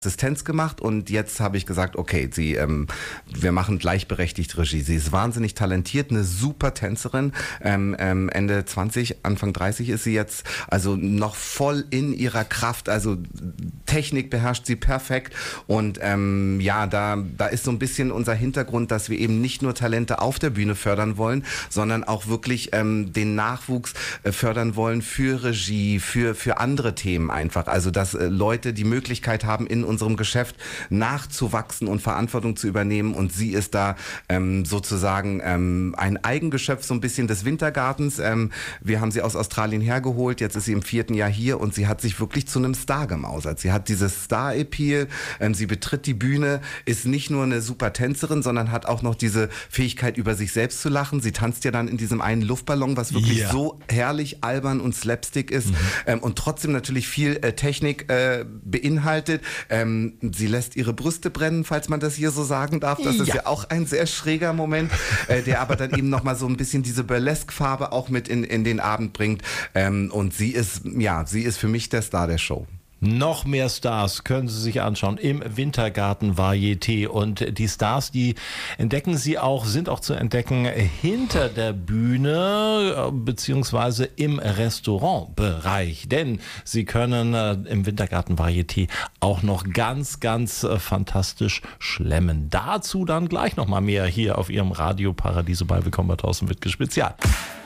Assistenz gemacht und jetzt habe ich gesagt, okay, wir machen gleichberechtigt Regie. Sie ist wahnsinnig talentiert, eine super Tänzerin, Ende 20, Anfang 30 ist sie jetzt, also noch voll in ihrer Kraft, also Technik beherrscht sie perfekt und da ist so ein bisschen unser Hintergrund, dass wir eben nicht nur Talente auf der Bühne fördern wollen, sondern auch wirklich den Nachwuchs fördern wollen für Regie, für andere Themen einfach, also dass Leute die Möglichkeit haben, in unserem Geschäft nachzuwachsen und Verantwortung zu übernehmen und sie ist da sozusagen ein Eigengeschöpf so ein bisschen des Wintergartens. Wir haben sie aus Australien hergeholt, jetzt ist sie im 4. Jahr hier und sie hat sich wirklich zu einem Star gemausert. Sie hat dieses Star-Appeal, sie betritt die Bühne, ist nicht nur eine super Tänzerin, sondern hat auch noch diese Fähigkeit, über sich selbst zu lachen. Sie tanzt ja dann in diesem einen Luftballon, was wirklich so herrlich albern und slapstick ist und trotzdem natürlich viel Technik beinhaltet. Sie lässt ihre Brüste brennen, falls man das hier so sagen darf. Das ist ja auch ein sehr schräger Moment, der aber dann eben nochmal so ein bisschen diese Burlesque-Farbe auch mit in den Abend bringt. Und sie ist für mich der Star der Show. Noch mehr Stars können Sie sich anschauen im Wintergarten Varieté. Und die Stars, die sind auch zu entdecken hinter der Bühne beziehungsweise im Restaurantbereich. Denn Sie können im Wintergarten Varieté auch noch ganz, ganz fantastisch schlemmen. Dazu dann gleich nochmal mehr hier auf Ihrem Radio Paradiso bei Willkommen bei Thorsten Wittke Spezial.